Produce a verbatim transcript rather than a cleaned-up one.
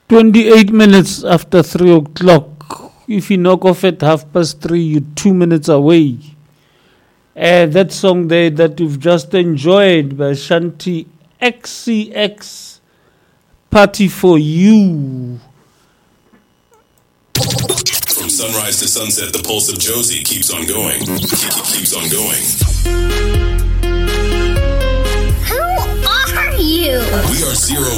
twenty-eight minutes after three o'clock. If you knock off at half past three, you're two minutes away. Uh, that song there that you've just enjoyed by Shanti X C X, Party for You. From sunrise to sunset, the pulse of Josie keeps on going. Keeps on going. Who are you? We are Zero